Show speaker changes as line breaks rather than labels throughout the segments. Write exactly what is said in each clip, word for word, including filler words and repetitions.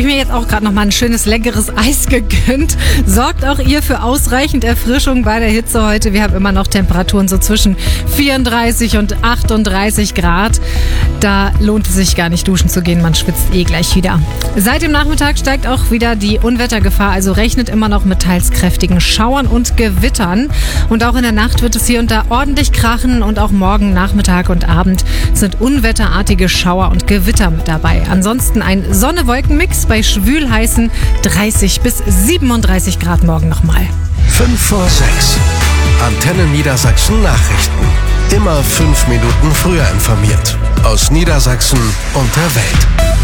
ich mir jetzt auch gerade noch mal ein schönes, leckeres Eis gegönnt. Sorgt auch ihr für ausreichend Erfrischung bei der Hitze heute. Wir haben immer noch Temperaturen so zwischen vierunddreißig und achtunddreißig Grad. Da lohnt es sich gar nicht duschen zu gehen, man schwitzt eh gleich wieder. Seit dem Nachmittag steigt auch wieder die Unwettergefahr, also rechnet immer noch mit teils kräftigen Schauern und Gewittern. Und auch in der Nacht wird es hier und da ordentlich krachen und auch morgen Nachmittag und Abend sind unwetterartige Schauer und Gewitter mit dabei. Ansonsten ein Sonne-Wolken-Mix bei schwül-heißen dreißig bis siebenunddreißig Grad morgen nochmal.
fünf vor sechs. Antenne Niedersachsen Nachrichten. Immer fünf Minuten früher informiert. Aus Niedersachsen und der Welt.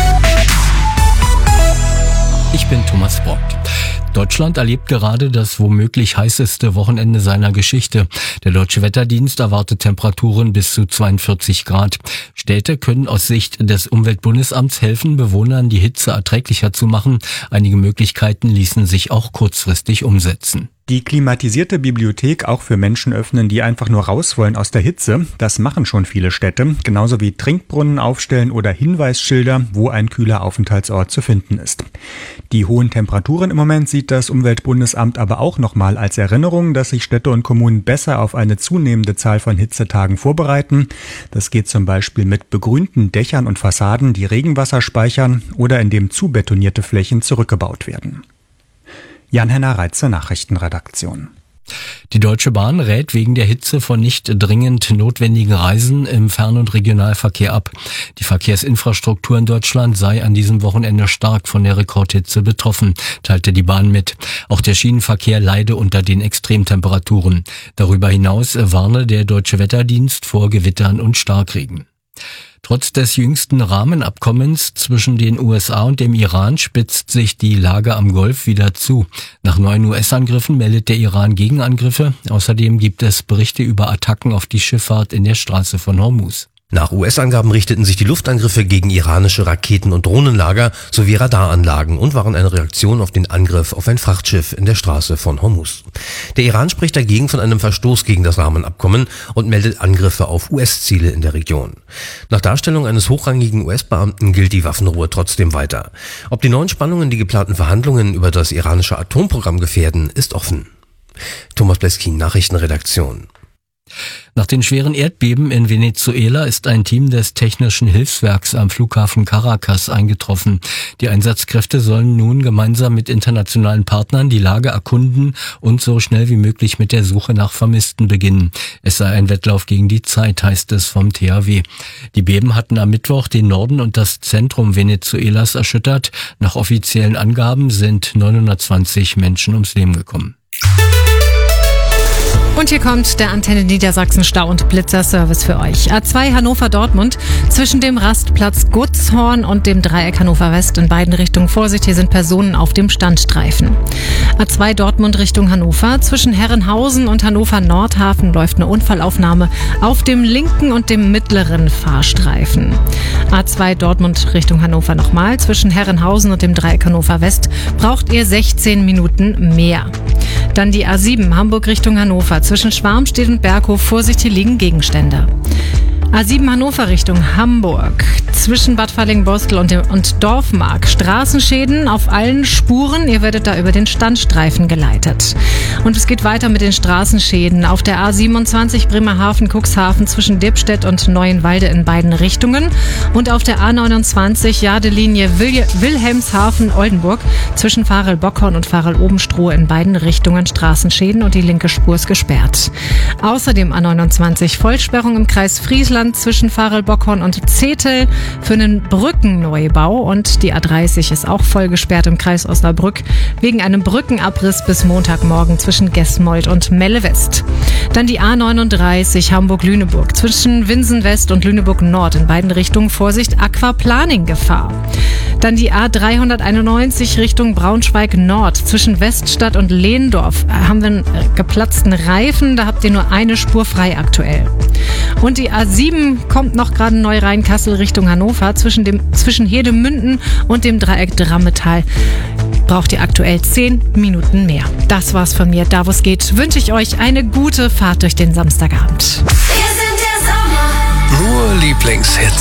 Ich bin Thomas Brockt. Deutschland erlebt gerade das womöglich heißeste Wochenende seiner Geschichte. Der Deutsche Wetterdienst erwartet Temperaturen bis zu zweiundvierzig Grad. Städte können aus Sicht des Umweltbundesamts helfen, Bewohnern die Hitze erträglicher zu machen. Einige Möglichkeiten ließen sich auch kurzfristig umsetzen.
Die klimatisierte Bibliothek auch für Menschen öffnen, die einfach nur raus wollen aus der Hitze. Das machen schon viele Städte. Genauso wie Trinkbrunnen aufstellen oder Hinweisschilder, wo ein kühler Aufenthaltsort zu finden ist. Die hohen Temperaturen im Moment sieht das Umweltbundesamt aber auch nochmal als Erinnerung, dass sich Städte und Kommunen besser auf eine zunehmende Zahl von Hitzetagen vorbereiten. Das geht zum Beispiel mit begrünten Dächern und Fassaden, die Regenwasser speichern oder indem zubetonierte Flächen zurückgebaut werden. Jan-Henner Reitze, Nachrichtenredaktion.
Die Deutsche Bahn rät wegen der Hitze von nicht dringend notwendigen Reisen im Fern- und Regionalverkehr ab. Die Verkehrsinfrastruktur in Deutschland sei an diesem Wochenende stark von der Rekordhitze betroffen, teilte die Bahn mit. Auch der Schienenverkehr leide unter den Extremtemperaturen. Darüber hinaus warne der Deutsche Wetterdienst vor Gewittern und Starkregen. Trotz des jüngsten Rahmenabkommens zwischen den U S A und dem Iran spitzt sich die Lage am Golf wieder zu. Nach neuen U S-Angriffen meldet der Iran Gegenangriffe. Außerdem gibt es Berichte über Attacken auf die Schifffahrt in der Straße von Hormuz.
Nach U S-Angaben richteten sich die Luftangriffe gegen iranische Raketen- und Drohnenlager sowie Radaranlagen und waren eine Reaktion auf den Angriff auf ein Frachtschiff in der Straße von Hormuz. Der Iran spricht dagegen von einem Verstoß gegen das Rahmenabkommen und meldet Angriffe auf U S-Ziele in der Region. Nach Darstellung eines hochrangigen U S-Beamten gilt die Waffenruhe trotzdem weiter. Ob die neuen Spannungen die geplanten Verhandlungen über das iranische Atomprogramm gefährden, ist offen. Thomas Bleskin, Nachrichtenredaktion.
Nach den schweren Erdbeben in Venezuela ist ein Team des Technischen Hilfswerks am Flughafen Caracas eingetroffen. Die Einsatzkräfte sollen nun gemeinsam mit internationalen Partnern die Lage erkunden und so schnell wie möglich mit der Suche nach Vermissten beginnen. Es sei ein Wettlauf gegen die Zeit, heißt es vom T H W. Die Beben hatten am Mittwoch den Norden und das Zentrum Venezuelas erschüttert. Nach offiziellen Angaben sind neunhundertzwanzig Menschen ums Leben gekommen.
Und hier kommt der Antenne Niedersachsen Stau- und Blitzer-Service für euch. A zwei Hannover-Dortmund zwischen dem Rastplatz Gutzhorn und dem Dreieck Hannover West in beiden Richtungen. Vorsicht, hier sind Personen auf dem Standstreifen. A zwei Dortmund Richtung Hannover. Zwischen Herrenhausen und Hannover Nordhafen läuft eine Unfallaufnahme auf dem linken und dem mittleren Fahrstreifen. A zwei Dortmund Richtung Hannover nochmal. Zwischen Herrenhausen und dem Dreieck Hannover West braucht ihr sechzehn Minuten mehr. Dann die A sieben Hamburg Richtung Hannover. Zwischen Schwarmstedt und Berghof, Vorsicht, hier liegen Gegenstände. A sieben Hannover Richtung Hamburg. Zwischen Bad Falling-Bostel und, und Dorfmark. Straßenschäden auf allen Spuren. Ihr werdet da über den Standstreifen geleitet. Und es geht weiter mit den Straßenschäden auf der A siebenundzwanzig Bremerhaven-Cuxhaven zwischen Dippstedt und Neuenwalde in beiden Richtungen. Und auf der A neunundzwanzig Jadelinie Wil- Wilhelmshaven-Oldenburg zwischen Farel-Bockhorn und Farel-Obenstroh in beiden Richtungen Straßenschäden und die linke Spur ist gesperrt. Außerdem A neunundzwanzig Vollsperrung im Kreis Friesland zwischen Farel-Bockhorn und Zetel für einen Brückenneubau und die A dreißig ist auch voll gesperrt im Kreis Osnabrück wegen einem Brückenabriss bis Montagmorgen zwischen Gesmold und Melle West. Dann die A neununddreißig Hamburg-Lüneburg zwischen Winsen West und Lüneburg Nord in beiden Richtungen Vorsicht Aquaplaning-Gefahr. Dann die A dreihunderteinundneunzig Richtung Braunschweig Nord zwischen Weststadt und Lehndorf haben wir einen geplatzten Reifen, da habt ihr nur eine Spur frei aktuell. Und die A sieben kommt noch gerade neu rein, Kassel Richtung Hannover. Zwischen, dem, zwischen Hedemünden und dem Dreieck Drammetal braucht ihr aktuell zehn Minuten mehr. Das war's von mir. Da wo es geht, wünsche ich euch eine gute Fahrt durch den Samstagabend.
Nur Lieblingshits.